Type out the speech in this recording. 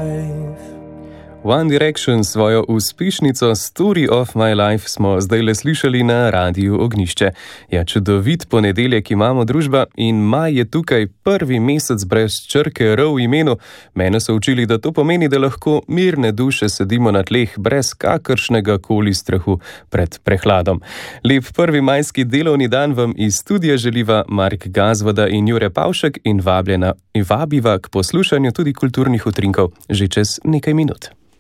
One Direction svojo uspešnico Story of My Life smo zdajle slišali na Radiu Ognjišče. Ja, čudovit ponedeljek imamo, družba, in maj je tukaj, prvi mesec brez črke R v imenu. Mene so učili, da to pomeni, da lahko mirne duše sedimo na tleh brez kakršnega koli strahu pred prehladom. Lep prvi majski delovni dan vam iz studia želiva Mark Gazvoda in Jure Pavšek in vabiva k poslušanju tudi kulturnih utrinkov že čez nekaj minut.